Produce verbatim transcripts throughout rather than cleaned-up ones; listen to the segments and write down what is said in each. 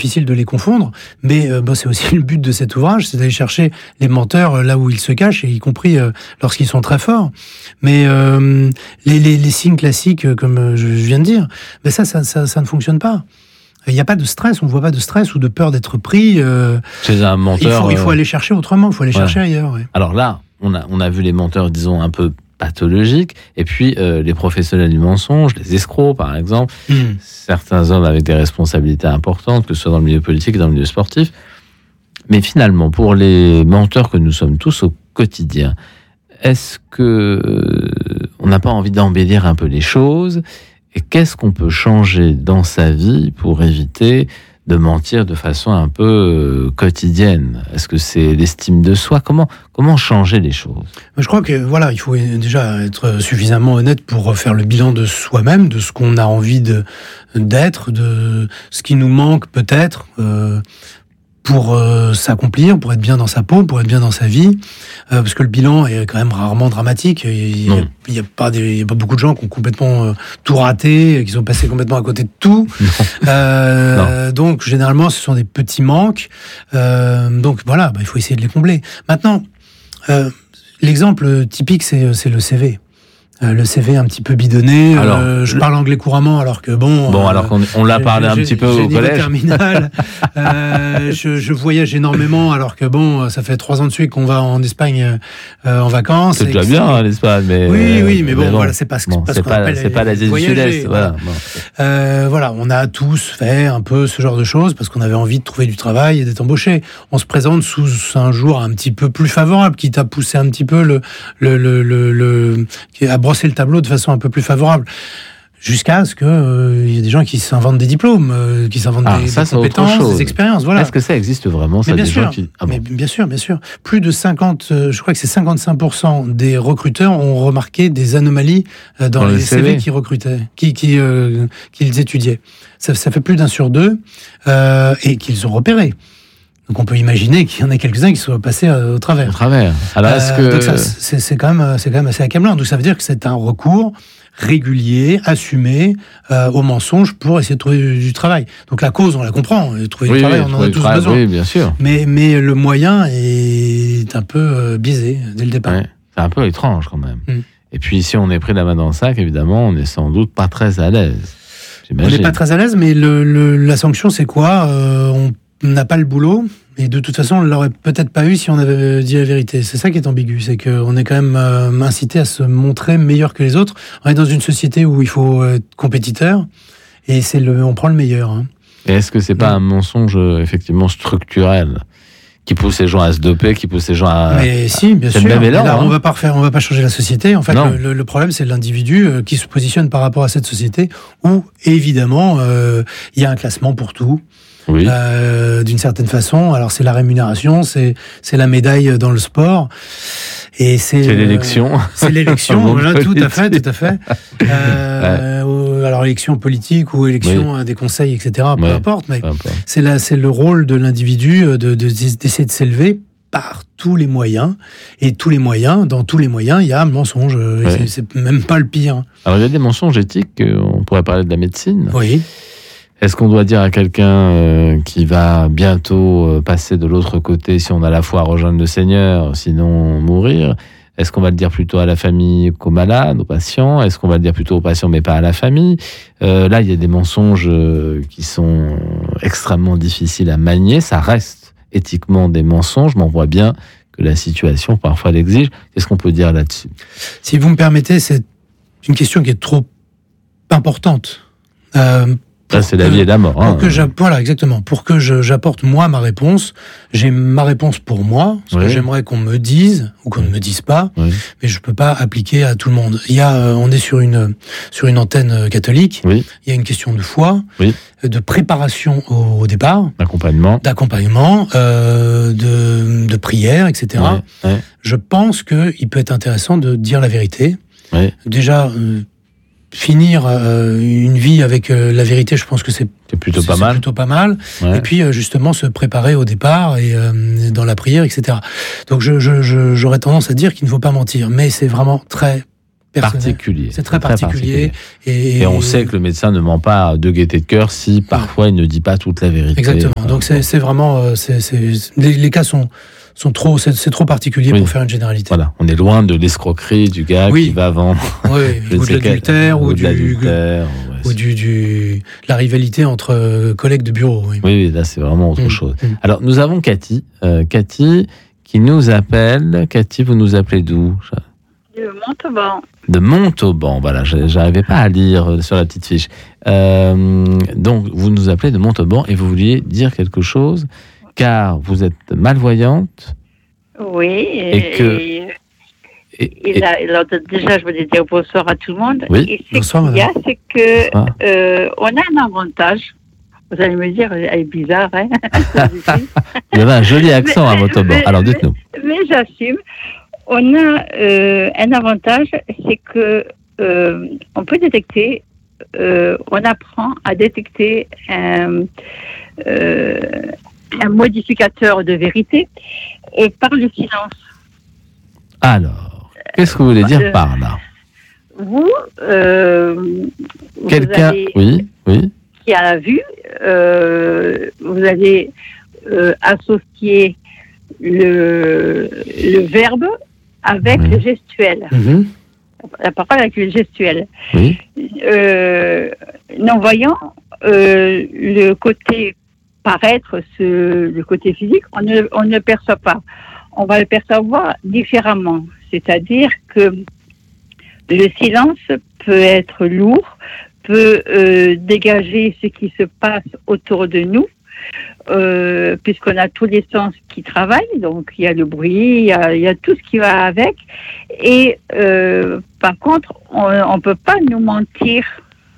difficile de les confondre, mais euh, bon, c'est aussi le but de cet ouvrage, c'est d'aller chercher les menteurs là où ils se cachent, et y compris euh, lorsqu'ils sont très forts. Mais euh, les, les, les signes classiques, comme je viens de dire, ben ça, ça, ça, ça ne fonctionne pas. Il n'y a pas de stress, on ne voit pas de stress ou de peur d'être pris. Euh, Chez un menteur... Il faut, il faut aller chercher autrement, il faut aller ouais. chercher ailleurs. Ouais. Alors là, on a, on a vu les menteurs, disons, un peu pathologiques, et puis euh, les professionnels du mensonge, les escrocs, par exemple, mmh. certains hommes avec des responsabilités importantes, que ce soit dans le milieu politique et dans le milieu sportif. Mais finalement, pour les menteurs que nous sommes tous au quotidien, est-ce que euh, on n'a pas envie d'embellir un peu les choses ? Et qu'est-ce qu'on peut changer dans sa vie pour éviter de mentir de façon un peu euh, quotidienne ? Est-ce que c'est l'estime de soi ? Comment, comment changer les choses ? Je crois que voilà, il faut déjà être suffisamment honnête pour faire le bilan de soi-même, de ce qu'on a envie de, d'être, de ce qui nous manque peut-être, euh, pour euh, s'accomplir, pour être bien dans sa peau, pour être bien dans sa vie, euh, parce que le bilan est quand même rarement dramatique. Il n'y a, il y a pas des, il y a pas beaucoup de gens qui ont complètement euh, tout raté, qui sont passés complètement à côté de tout. Euh, donc généralement, ce sont des petits manques. Euh, donc voilà, bah, il faut essayer de les combler. Maintenant, euh, l'exemple typique, c'est, c'est le C V. Euh, le C V un petit peu bidonné. Alors, euh, je parle anglais couramment, alors que bon. Bon, euh, alors qu'on on l'a parlé un petit peu au collège. Terminal. euh, je, je voyage énormément, alors que bon, ça fait trois ans de suite qu'on va en Espagne euh, en vacances. C'est déjà bien hein, l'Espagne, mais. Oui, oui, mais bon, mais bon voilà, c'est pas ce, bon, pas c'est ce qu'on pas, appelle. C'est pas l'Asie du Sud-Est. Voilà. Voilà. Bon. Euh, voilà, on a tous fait un peu ce genre de choses parce qu'on avait envie de trouver du travail et d'être embauché. On se présente sous un jour un petit peu plus favorable, qui t'a poussé un petit peu le, le, le, le, le qui a brossé le tableau de façon un peu plus favorable, jusqu'à ce qu'il euh, y ait des gens qui s'inventent des diplômes, euh, qui s'inventent ah, des, ça, des compétences, des expériences. Voilà. Est-ce que ça existe vraiment ça, mais bien des sûr, gens qui... ah bon. mais bien sûr, bien sûr. Plus de cinquante, euh, je crois que c'est cinquante-cinq pour cent des recruteurs ont remarqué des anomalies euh, dans, dans les C V, C V qu'ils recrutaient, qui, qui, euh, qu'ils étudiaient. Ça, ça fait plus d'un sur deux euh, et qu'ils ont repéré. Donc on peut imaginer qu'il y en a quelques-uns qui sont passés au travers. Au travers. Alors est-ce euh, que donc ça, c'est, c'est quand même, c'est quand même assez accablant. Donc ça veut dire que c'est un recours régulier, assumé euh, au mensonge pour essayer de trouver du, du travail. Donc la cause, on la comprend. Trouver oui, du travail, oui, on en a tous travail, besoin. Oui, bien sûr. Mais mais le moyen est un peu euh, biaisé dès le départ. Ouais, c'est un peu étrange quand même. Mm. Et puis si on est pris la main dans le sac, évidemment, on n'est sans doute pas très à l'aise. J'imagine. On n'est pas très à l'aise, mais le, le, la sanction, c'est quoi ? euh, On n'a pas le boulot. Et de toute façon, on ne l'aurait peut-être pas eu si on avait dit la vérité. C'est ça qui est ambigu, c'est qu'on est quand même euh, incité à se montrer meilleur que les autres. On est dans une société où il faut être compétiteur, et c'est le, on prend le meilleur. Hein. Et est-ce que c'est pas mmh. un mensonge effectivement structurel qui pousse les gens à se doper, qui pousse les gens à... Mais si, bien c'est sûr. Le même élan, là, hein. On va pas refaire, on va pas changer la société. En fait, le, le, le problème, c'est l'individu euh, qui se positionne par rapport à cette société où, évidemment, euh, il y a un classement pour tout. Oui. Euh, d'une certaine façon. Alors c'est la rémunération, c'est c'est la médaille dans le sport, et c'est, c'est l'élection. Euh, c'est l'élection, voilà, tout à fait, tout à fait. Euh, ouais. Alors élection politique ou élection oui. des conseils, et cetera. Peu ouais. importe, mais importe. c'est là, c'est le rôle de l'individu de, de d'essayer de s'élever par tous les moyens, et tous les moyens, dans tous les moyens, il y a un mensonge. Ouais. C'est, c'est même pas le pire. Alors il y a des mensonges éthiques. On pourrait parler de la médecine. Oui. Est-ce qu'on doit dire à quelqu'un euh, qui va bientôt euh, passer de l'autre côté, si on a la foi à rejoindre le Seigneur, sinon mourir ? Est-ce qu'on va le dire plutôt à la famille qu'aux malades, aux patients ? Est-ce qu'on va le dire plutôt aux patients mais pas à la famille ? euh, Là, il y a des mensonges euh, qui sont extrêmement difficiles à manier. Ça reste éthiquement des mensonges, mais on voit bien que la situation parfois l'exige. Qu'est-ce qu'on peut dire là-dessus ? Si vous me permettez, c'est une question qui est trop importante. Euh, Là, c'est la vie et la mort. Hein. Pour que voilà, exactement. Pour que je, j'apporte moi ma réponse, j'ai ma réponse pour moi, ce oui. que j'aimerais qu'on me dise ou qu'on ne me dise pas, oui. mais je peux pas appliquer à tout le monde. Il y a, euh, on est sur une sur une antenne catholique. Oui. Il y a une question de foi, oui. de préparation au, au départ, d'accompagnement, d'accompagnement, euh, de de prière, et cetera. Oui. Oui. Je pense que il peut être intéressant de dire la vérité. Oui. Déjà. Euh, Finir euh, une vie avec euh, la vérité, je pense que c'est, c'est plutôt c'est, pas c'est mal. Plutôt pas mal. Ouais. Et puis euh, justement se préparer au départ et euh, dans la prière, et cetera. Donc je, je, je, j'aurais tendance à dire qu'il ne faut pas mentir, mais c'est vraiment très particulier. C'est très, très particulier. particulier. Et, et on sait que le médecin ne ment pas de gaieté de cœur si parfois il ne dit pas toute la vérité. Exactement. Donc c'est, c'est vraiment, c'est, c'est, les, les cas sont sont trop, c'est, c'est trop particulier oui. pour faire une généralité. Voilà, on est loin de l'escroquerie du gars oui. qui va vendre. Oui, ou de l'adultère, ou, ou, du, de l'adultère, ou du, du, la rivalité entre collègues de bureau. Oui, oui, oui là c'est vraiment autre mmh. chose. Mmh. Alors nous avons Cathy, euh, Cathy qui nous appelle. Cathy, vous nous appelez d'où? De Montauban. De Montauban, voilà, j'arrivais pas à lire sur la petite fiche. Euh, donc vous nous appelez de Montauban et vous vouliez dire quelque chose. Car vous êtes malvoyante. Oui. Et, et que. Et, et, et là, alors, déjà, je voulais dire bonsoir à tout le monde. Oui. Et ce bonsoir, qu'il y a, c'est que euh, on a un avantage. Vous allez me dire, elle est bizarre, hein. Vous avez un joli accent à Montauban. Alors, dites-nous. Mais, mais j'assume. On a euh, un avantage, c'est que euh, on peut détecter. Euh, on apprend à détecter un. Euh, un modificateur de vérité euh, par le silence. Alors, qu'est-ce que vous voulez dire euh, par là? Vous, euh, quelqu'un, vous avez, oui, oui, qui a vu, euh, vous allez euh, associer le, le verbe avec oui. le gestuel. Mm-hmm. La parole avec le gestuel. Oui. Euh, non-voyant, euh, le côté paraître, ce, le côté physique, on ne, on ne perçoit pas. On va le percevoir différemment. C'est-à-dire que le silence peut être lourd, peut euh, dégager ce qui se passe autour de nous, euh, puisqu'on a tous les sens qui travaillent. Donc, il y a le bruit, il y a, il y a tout ce qui va avec. Et euh, par contre, on ne peut pas nous mentir,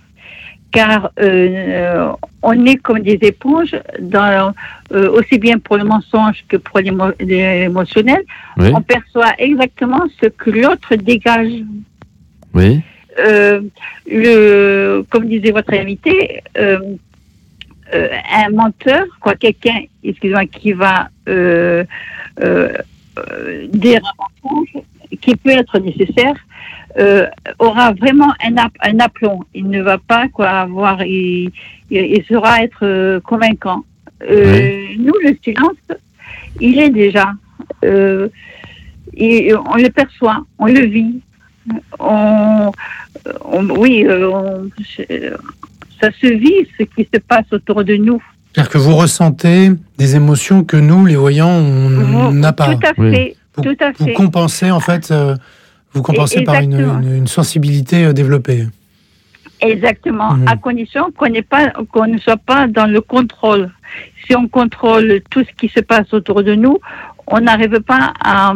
car euh, on est comme des éponges, dans, euh, aussi bien pour le mensonge que pour l'émo- l'émotionnel. Oui. On perçoit exactement ce que l'autre dégage. Oui. Euh, le, comme disait votre invité, euh, euh, un menteur, quoi, quelqu'un, excusez-moi, qui va euh, euh, euh, dire un mensonge, qui peut être nécessaire, Euh, aura vraiment un, ap- un aplomb. Il ne va pas quoi avoir, il, il, il saura être euh, convaincant. Euh, oui. Nous, le silence, il est déjà. Euh, et on le perçoit, on le vit. On, on, oui, euh, on, ça se vit ce qui se passe autour de nous. C'est-à-dire que vous ressentez des émotions que nous, les voyants, on n'a pas. Tout à fait. Oui. Vous, tout à vous fait. compensez en fait. Euh, Vous compensez par une, une, une sensibilité développée. Exactement, mmh. à condition qu'on, n'est pas, qu'on ne soit pas dans le contrôle. Si on contrôle tout ce qui se passe autour de nous, on n'arrive pas à,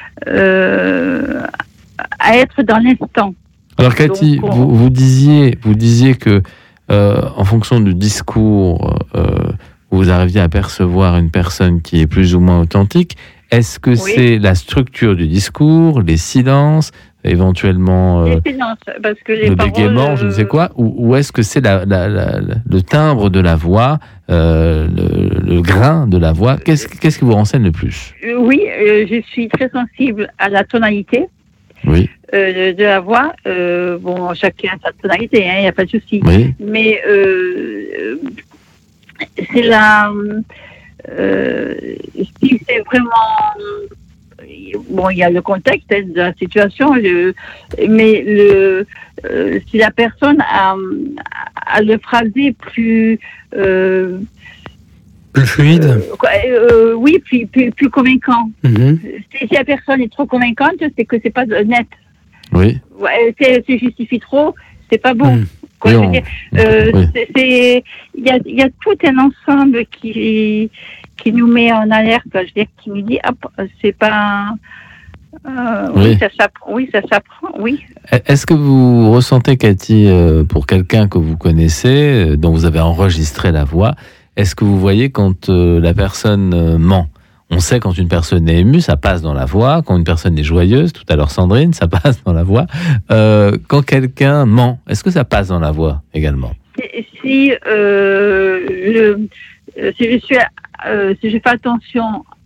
euh, à être dans l'instant. Alors Cathy, Donc, on... vous, vous, disiez, vous disiez que euh, en fonction du discours, euh, vous arriviez à percevoir une personne qui est plus ou moins authentique. Est-ce que oui. c'est la structure du discours, les silences, éventuellement euh, les silences, parce que les le paroles, bégaiement, je ne sais quoi, ou, ou est-ce que c'est la, la, la, le timbre de la voix, euh, le, le grain de la voix? Qu'est-ce, qu'est-ce qui vous renseigne le plus? Oui, euh, je suis très sensible à la tonalité oui. euh, de la voix. Euh, bon, chacun a sa tonalité, il hein, n'y a pas de souci. Oui. Mais euh, c'est la... Euh, si c'est vraiment bon, il y a le contexte de la situation, le, mais le, euh, si la personne a, a le phrasé plus euh, plus fluide, euh, euh, oui, plus, plus, plus convaincant. Mm-hmm. Si, si la personne est trop convaincante, c'est que c'est pas net. Oui. Ouais, c'est, c'est justifie trop, c'est pas bon. Mm. Quoi, oui, je on... veux dire, euh, oui. c'est, c'est, il y a, il y a tout un ensemble qui, qui nous met en alerte. Je veux dire, qui nous dit, hop, c'est pas, euh, oui. oui, ça s'apprend, oui, ça s'apprend, oui. Est-ce que vous ressentez, Cathy, pour quelqu'un que vous connaissez, dont vous avez enregistré la voix, est-ce que vous voyez quand euh, la personne euh, ment? On sait quand une personne est émue, ça passe dans la voix. Quand une personne est joyeuse, tout à l'heure Sandrine, ça passe dans la voix. Euh, quand quelqu'un ment, est-ce que ça passe dans la voix également? Si, euh, le, si, je suis, euh, si je fais attention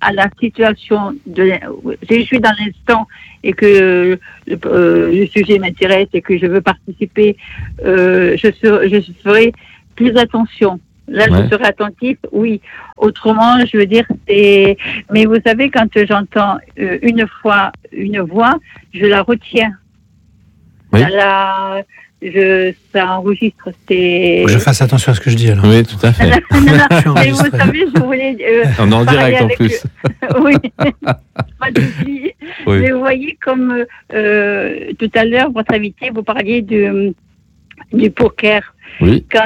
à la situation de, si je suis dans l'instant et que euh, le sujet m'intéresse et que je veux participer, euh, je, serai, je ferai plus attention. Là, ouais. je serai attentif, oui. Autrement, je veux dire, c'est... Mais vous savez, quand j'entends euh, une fois une voix, je la retiens. Oui. La... Je... Ça enregistre. C'est... Faut que je fasse attention à ce que je dis, alors. Oui, tout à fait. non, non, mais vous savez, je voulais... Euh, On est en direct, en plus. oui. Pas de souci. Oui. Mais vous voyez, comme euh, tout à l'heure, votre invité, vous parliez de, du poker. Oui. Quand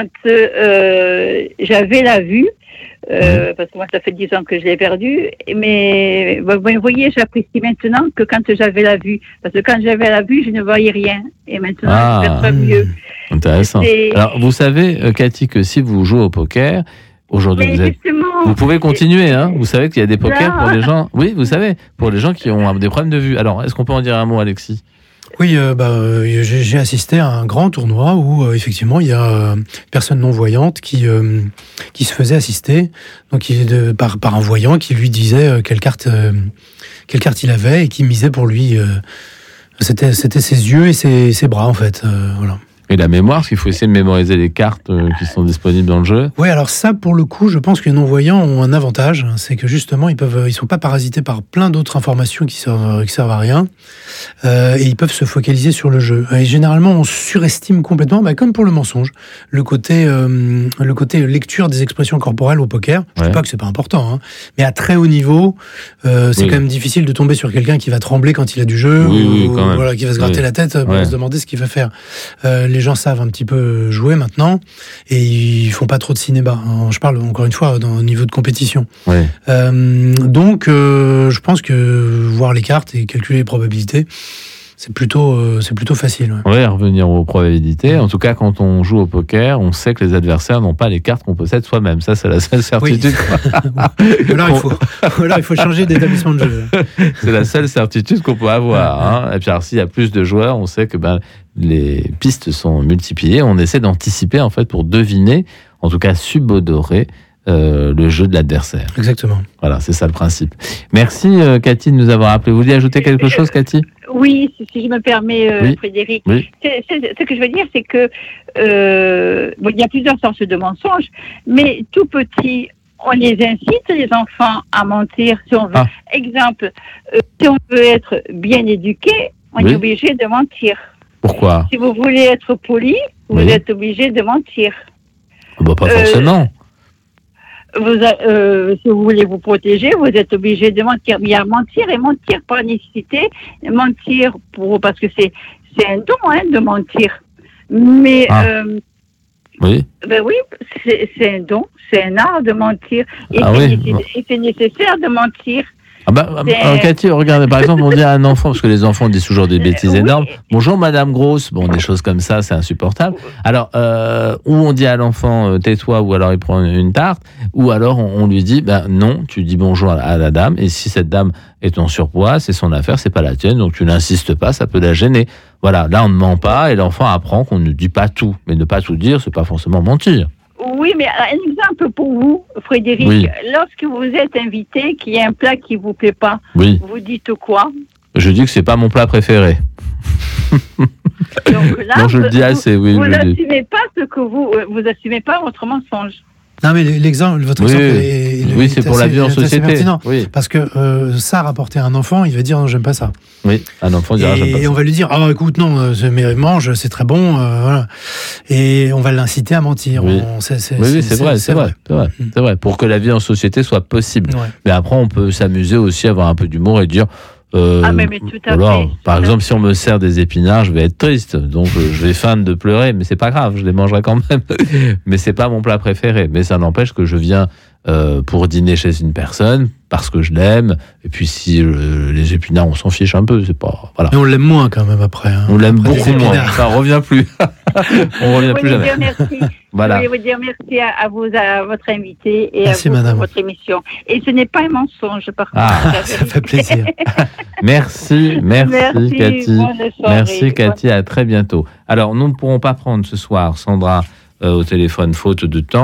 euh, j'avais la vue, euh, oui. parce que moi ça fait dix ans que je l'ai perdue, mais vous voyez, j'apprécie maintenant que quand j'avais la vue, parce que quand j'avais la vue, je ne voyais rien, et maintenant ah, je perçois mieux. Intéressant. Et... Alors vous savez, Cathy, que si vous jouez au poker, aujourd'hui vous, êtes... vous pouvez continuer, hein. Vous savez qu'il y a des pokers pour les gens, oui, vous savez, pour les gens qui ont des problèmes de vue. Alors, est-ce qu'on peut en dire un mot, Alexis ? Oui, euh, bah, euh, j'ai, j'ai assisté à un grand tournoi où euh, effectivement il y a euh, une personne non voyante qui euh, qui se faisait assister, donc il de, par par un voyant qui lui disait euh, quelle carte euh, quelle carte il avait et qui misait pour lui. Euh, c'était c'était ses yeux et ses ses bras en fait, euh, voilà. Et la mémoire, parce qu'il faut essayer de mémoriser les cartes qui sont disponibles dans le jeu. Oui, alors ça, pour le coup, je pense que les non-voyants ont un avantage, c'est que justement, ils peuvent, ils sont pas parasités par plein d'autres informations qui servent, qui servent à rien, euh, et ils peuvent se focaliser sur le jeu. Et généralement, on surestime complètement, bah, comme pour le mensonge, le côté, euh, le côté lecture des expressions corporelles au poker. Je ne dis pas que c'est pas important, hein, mais à très haut niveau, euh, c'est oui. quand même difficile de tomber sur quelqu'un qui va trembler quand il a du jeu, oui, ou, oui, quand même. Voilà, qui va se gratter oui. la tête pour ouais. se demander ce qu'il va faire. Euh, les gens savent un petit peu jouer maintenant et ils font pas trop de cinéma. Je parle encore une fois au niveau de compétition. Ouais. Euh, donc, euh, je pense que voir les cartes et calculer les probabilités, c'est plutôt, euh, c'est plutôt facile. Ouais. ouais, revenir aux probabilités. En tout cas, quand on joue au poker, on sait que les adversaires n'ont pas les cartes qu'on possède soi-même. Ça, c'est la seule certitude. Oui. là, il faut, là, il faut changer d'établissement de jeu. C'est la seule certitude qu'on peut avoir. Hein. Et puis, alors, s'il y a plus de joueurs, on sait que ben, les pistes sont multipliées. On essaie d'anticiper, en fait, pour deviner, en tout cas subodorer, Euh, le jeu de l'adversaire. Exactement. Voilà, c'est ça le principe. Merci euh, Cathy de nous avoir appelé. Vous voulez ajouter quelque chose, Cathy ? Oui, si je me permets, euh, oui. Frédéric. Oui. C'est, c'est, ce que je veux dire, c'est que euh, bon, il y a plusieurs sortes de mensonges, mais tout petit, on les incite, les enfants, à mentir. Si on veut, ah. exemple, euh, si on veut être bien éduqué, on oui. est obligé de mentir. Pourquoi ? Si vous voulez être poli, vous oui. êtes obligé de mentir. Bah, pas forcément. Euh, Vous, euh, si vous voulez vous protéger, vous êtes obligé de mentir. Mais il y a mentir et mentir par nécessité, mentir pour parce que c'est c'est un don hein, de mentir. Mais ah. euh, oui, ben oui, c'est, c'est un don, c'est un art de mentir et, ah c'est, oui. nécessaire, et c'est nécessaire de mentir. Ah bah, alors, Cathy, regardez, par exemple, on dit à un enfant, parce que les enfants disent toujours des bêtises oui. énormes, bonjour Madame Grosse, bon, des choses comme ça, c'est insupportable. Alors, euh, ou on dit à l'enfant, euh, tais-toi, ou alors il prend une tarte, ou alors on, on lui dit, ben non, tu dis bonjour à, à la dame, et si cette dame est en surpoids, c'est son affaire, c'est pas la tienne, donc tu n'insistes pas, ça peut la gêner. Voilà, là on ne ment pas, et l'enfant apprend qu'on ne dit pas tout, mais ne pas tout dire, c'est pas forcément mentir. Oui, mais un exemple pour vous, Frédéric. Oui. Lorsque vous êtes invité, qu'il y a un plat qui vous plaît pas, oui. vous dites quoi ? Je dis que c'est pas mon plat préféré. Donc là, non, je vous, le dis assez, oui. Vous n'assumez pas ce que vous, vous assumez pas votre mensonge. Non, mais l'exemple, votre oui, exemple est, est, oui, est c'est assez, pour la vie en société. Oui. Parce que euh, ça, rapporter à un enfant, il va dire non, j'aime pas ça. Oui, un enfant dira et, j'aime pas et ça. on va lui dire ah écoute non, mais mange, c'est très bon, euh, voilà. Et on va l'inciter à mentir. Oui, on, c'est, c'est, oui, oui, c'est, c'est, vrai, c'est, c'est vrai, vrai. C'est vrai, mmh. c'est vrai. Pour que la vie en société soit possible. Ouais. Mais après, on peut s'amuser aussi, avoir un peu d'humour et dire. Euh, ah mais, mais tout à voilà. fait. Par exemple, si on me sert des épinards, je vais être triste, donc je vais feindre de pleurer, mais c'est pas grave, je les mangerai quand même. Mais c'est pas mon plat préféré. Mais ça n'empêche que je viens euh, pour dîner chez une personne parce que je l'aime. Et puis si euh, les épinards, on s'en fiche un peu, c'est pas. Voilà. Mais on l'aime moins quand même après. Hein. On l'aime après beaucoup moins. Ça revient plus. On revient oui, plus jamais. Merci. Voilà. Je voulais vous dire merci à, à, vous, à votre invité et merci, à vous madame. pour votre émission. Et ce n'est pas un mensonge, par contre. Ah, ça fait plaisir. merci, merci, merci Cathy. Merci Cathy, bonne... à très bientôt. Alors, nous ne pourrons pas prendre ce soir Sandra euh, au téléphone, faute de temps.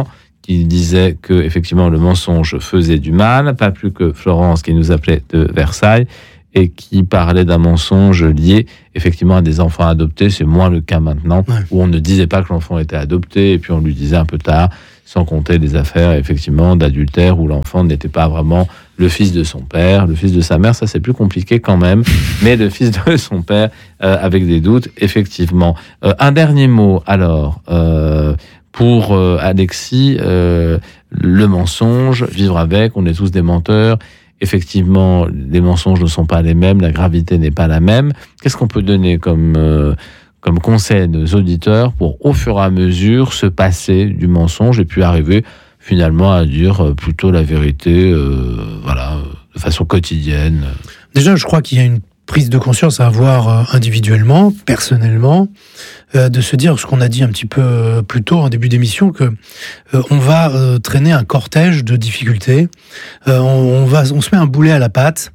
qui disait que effectivement le mensonge faisait du mal, pas plus que Florence qui nous appelait de Versailles et qui parlait d'un mensonge lié effectivement à des enfants adoptés. C'est moins le cas maintenant, ouais. où on ne disait pas que l'enfant était adopté et puis on lui disait un peu tard, sans compter les affaires effectivement d'adultère où l'enfant n'était pas vraiment le fils de son père, le fils de sa mère, ça c'est plus compliqué quand même, mais le fils de son père euh, avec des doutes, effectivement. Euh, un dernier mot alors euh, pour euh, Alexis, euh, le mensonge, vivre avec, on est tous des menteurs. Effectivement, les mensonges ne sont pas les mêmes, la gravité n'est pas la même. Qu'est-ce qu'on peut donner comme, euh, comme conseil à nos auditeurs pour, au fur et à mesure, se passer du mensonge et puis arriver finalement à dire plutôt la vérité, euh, voilà, de façon quotidienne? Déjà, je crois qu'il y a une prise de conscience à avoir individuellement, personnellement, euh, de se dire ce qu'on a dit un petit peu plus tôt en début d'émission, que euh, on va euh, traîner un cortège de difficultés, euh, on, on, va, on se met un boulet à la patte.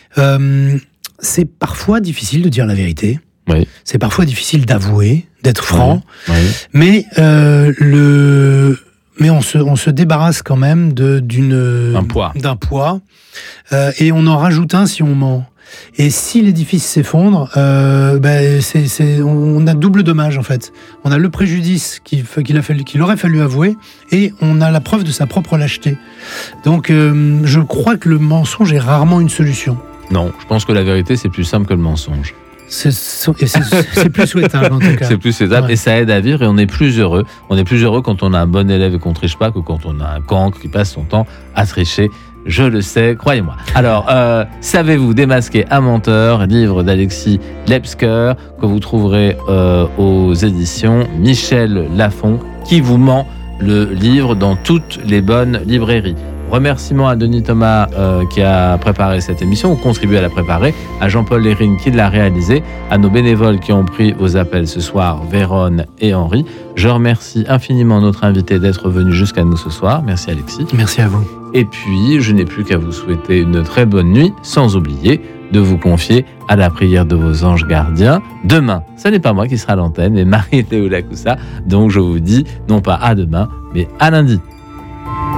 Euh, c'est parfois difficile de dire la vérité, oui. C'est parfois difficile d'avouer, d'être franc, oui. Oui. mais euh, le... Mais on se, on se débarrasse quand même de, d'une, un poids. d'un poids, euh, et on en rajoute un si on ment. Et si l'édifice s'effondre, euh, ben c'est, c'est, on a double dommage en fait. On a le préjudice qu'il, qu'il, a fallu, qu'il aurait fallu avouer, et on a la preuve de sa propre lâcheté. Donc euh, je crois que le mensonge est rarement une solution. Non, je pense que la vérité c'est plus simple que le mensonge. C'est, c'est, c'est plus souhaitable en tout cas. C'est plus souhaitable, ouais. Et ça aide à vivre et on est plus heureux. On est plus heureux quand on a un bon élève et qu'on triche pas que quand on a un cancre qui passe son temps à tricher. Je le sais, croyez-moi. Alors, euh, savez-vous démasquer un menteur, livre d'Alexis Lepsker que vous trouverez euh, aux éditions Michel Lafon, qui vous ment le livre dans toutes les bonnes librairies. Remerciements à Denis Thomas euh, qui a préparé cette émission ou contribué à la préparer, à Jean-Paul Lérine qui l'a réalisé, à nos bénévoles qui ont pris aux appels ce soir, Véronne et Henri. Je remercie infiniment notre invité d'être venu jusqu'à nous ce soir. Merci Alexis. Merci à vous. Et puis, je n'ai plus qu'à vous souhaiter une très bonne nuit, sans oublier de vous confier à la prière de vos anges gardiens. Demain, ce n'est pas moi qui sera à l'antenne, mais Marie-Théo Lacoussa. Donc je vous dis, non pas à demain, mais à lundi.